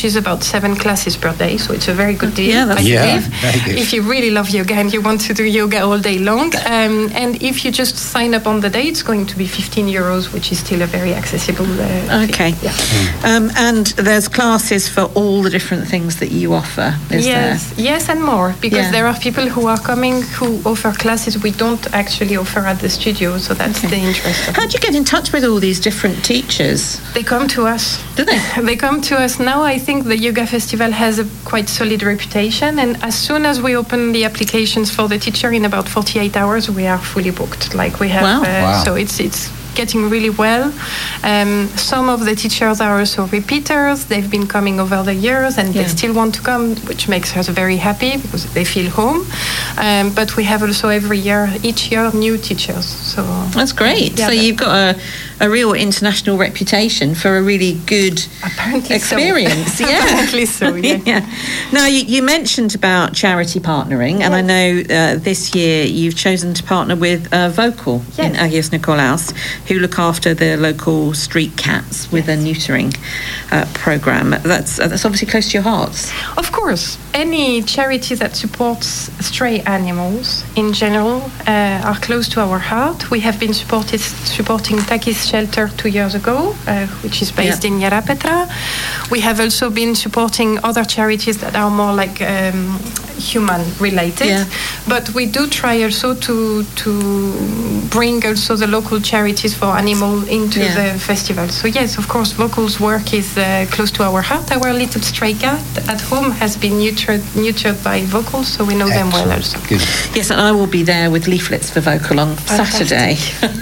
which is about 7 classes per day. So it's a very good deal. Yeah, that's very good. If you really love yoga and you want to do yoga all day long. And if you just sign up on the day, it's going to be €15, which is still a very accessible Okay. fee. Yeah. And there's classes for all the different things that you offer, is there? Yes, and more, because there are people who are coming who offer classes we don't actually offer at the studio, so that's the interest of How do you get in touch with all these different teachers? They come to us. Do they? They come to us now. I think the Yoga Festival has a quite solid reputation, and as soon as we open the applications for the teacher, in about 48 hours, we are fully booked. Like we have, Wow. So it's getting really well. Some of the teachers are also repeaters. They've been coming over the years and they still want to come, which makes us very happy because they feel home. But we have also each year, new teachers. So that's great. So you've got a real international reputation for a really good experience. So. Apparently so, yeah. Now, you mentioned about charity partnering, and I know this year you've chosen to partner with Vocal in Agios Nikolaos, who look after the local street cats with a neutering program. That's obviously close to your hearts. Of course. Any charity that supports stray animals in general are close to our heart. We have been supporting Takis Shelter 2 years ago, which is based in Yarapetra. We have also been supporting other charities that are more like human related, but we do try also to bring also the local charities for animal into the festival. So yes, of course, Vocal's work is close to our heart. Our little stray cat at home has been nurtured by Vocal, so we know them well also. Good. Yes, and I will be there with leaflets for Vocal on Saturday,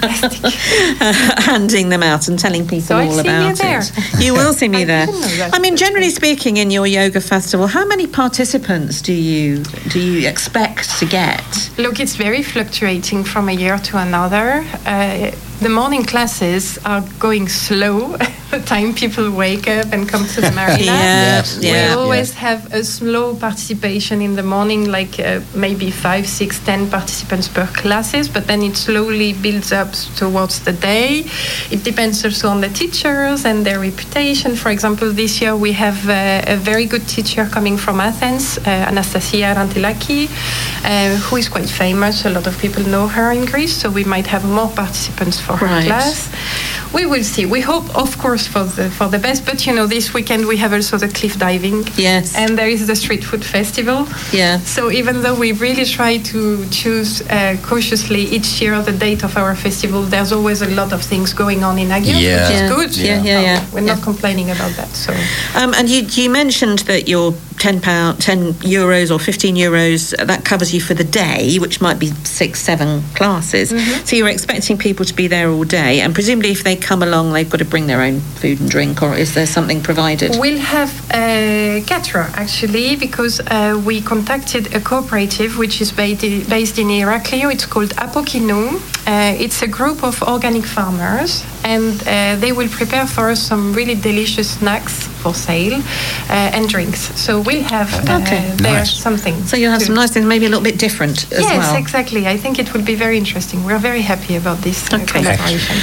handing them out and telling people all about it. You will see me there. I mean, generally speaking, in your yoga festival, how many participants do you expect to get? Look, it's very fluctuating from a year to another. The morning classes are going slow. The time people wake up and come to the marina. We always have a slow participation in the morning, like maybe 5, 6, 10 participants per classes, but then it slowly builds up towards the day. It depends also on the teachers and their reputation. For example, this year we have a very good teacher coming from Athens, Anastasia Rantilaki, who is quite famous. A lot of people know her in Greece, so we might have more participants for her class. We will see. We hope, of course, for the best. But this weekend we have also the cliff diving. Yes. And there is the street food festival. Yeah. So even though we really try to choose cautiously each year the date of our festival, there's always a lot of things going on in Agios, which is good. We're not complaining about that. So. And you mentioned that your €10 or €15, that covers you for the day, which might be 6, 7 classes. So you're expecting people to be there all day, and presumably if they come along, they've got to bring their own food and drink, or is there something provided? We'll have a caterer, actually, because we contacted a cooperative which is based in Iraklio. It's called Apokino. It's a group of organic farmers, and they will prepare for us some really delicious snacks for sale and drinks. So we'll have something. So you'll have some nice things, maybe a little bit different as well. Yes, exactly. I think it will be very interesting. We're very happy about this collaboration.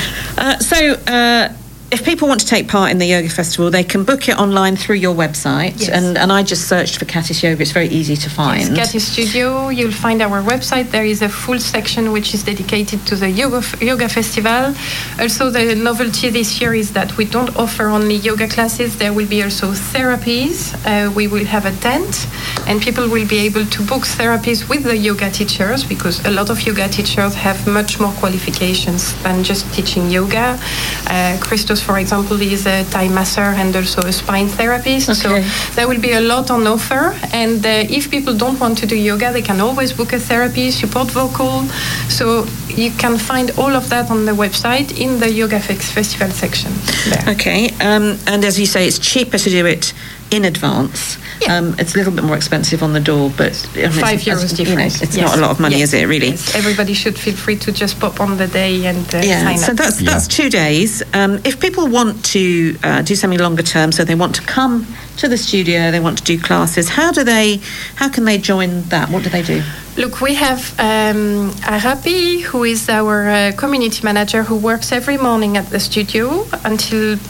If people want to take part in the yoga festival, they can book it online through your website. Yes. And I just searched for Katis Yoga. It's very easy to find. Yes, Katis Studio. You'll find our website. There is a full section which is dedicated to the yoga festival. Also, the novelty this year is that we don't offer only yoga classes. There will be also therapies. We will have a tent, and people will be able to book therapies with the yoga teachers, because a lot of yoga teachers have much more qualifications than just teaching yoga. Christos, for example, is a Thai masseur and also a spine therapist. So there will be a lot on offer. And if people don't want to do yoga, they can always book a therapy, support Vocal. So you can find all of that on the website in the Yoga Festival section. There. Okay. And as you say, it's cheaper to do it in advance. It's a little bit more expensive on the door, but €5 difference. It's not a lot of money, is it, really? Yes. Everybody should feel free to just pop on the day and sign up. So that's 2 days. If people want to do something longer term, so they want to come to the studio, they want to do classes, how can they join that? What do they do? Look, we have Arapi, who is our community manager, who works every morning at the studio until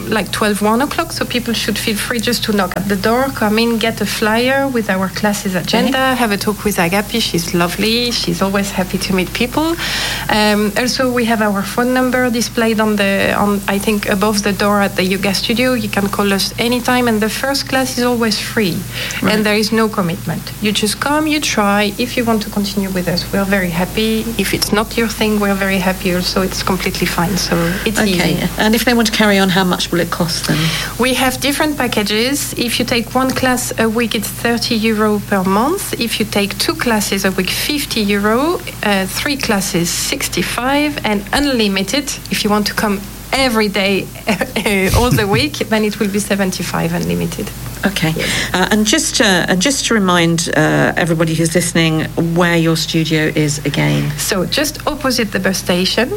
like 1 o'clock, so people should feel free just to knock at the door, come in, get a flyer with our classes agenda, have a talk with Agapi. She's lovely. She's always happy to meet people. Also, we have our phone number displayed on I think above the door at the yoga studio. You can call us anytime, and the first class is always free, and there is no commitment. You just come, you try. If you want to continue with us, we're very happy. If it's not your thing, we're very happy also. It's completely fine. So it's easy. And if they want to carry on, how much will it cost them? We have different packages. If you take 1 class a week, it's €30 per month. If you take 2 classes a week, €50. 3 classes, 65, and unlimited. If you want to come every day, all the week, then it will be 75 unlimited. Okay, and just to remind everybody who's listening where your studio is again. So just opposite the bus station,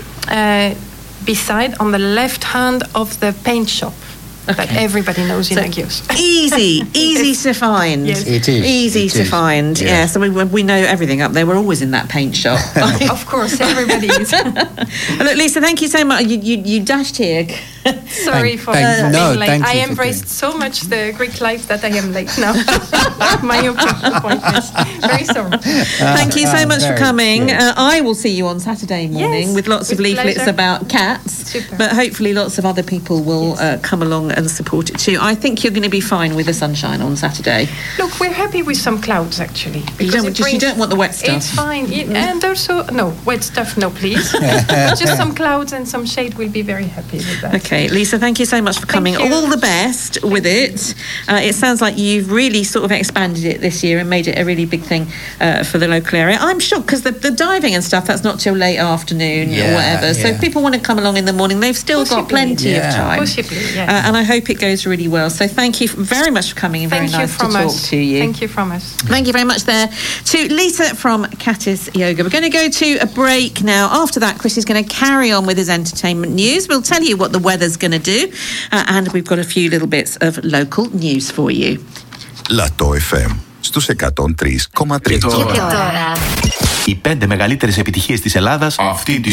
beside on the left hand of the paint shop. That everybody knows in Agios. Easy to find. Yes. It is. Easy to find. Yeah, so we know everything up there. We're always in that paint shop. Of course, everybody is. Look, Lisa, thank you so much. You dashed here. Sorry for being late. I embraced so much the Greek life that I am late now. My appointment. Very sorry. Thank you so much for coming. I will see you on Saturday morning with lots of leaflets pleasure. About cats. Super. But hopefully lots of other people will come along and support it too. I think you're going to be fine with the sunshine on Saturday. Look, we're happy with some clouds actually. You don't want the wet stuff. It's fine. And also, no, wet stuff, no please. Just some clouds and some shade, we'll be very happy with that. Okay, Lisa, thank you so much for coming. All the best with it. It sounds like you've really sort of expanded it this year and made it a really big thing for the local area. I'm shocked because the diving and stuff, that's not till late afternoon or whatever. So if people want to come along in the morning, they've still got plenty of time. Possibly, and I hope it goes really well. So thank you very much for coming and very nice to talk to you. Thank you from us. Thank you very much there to Lisa from Catis Yoga. We're going to go to a break now. After that, Chris is going to carry on with his entertainment news. We'll tell you what the weather's going to do, and we've got a few little bits of local news for you. Lato FM στους 103,3. Και τώρα, οι 5 μεγαλύτερες επιτυχίες της Ελλάδας αυτή τη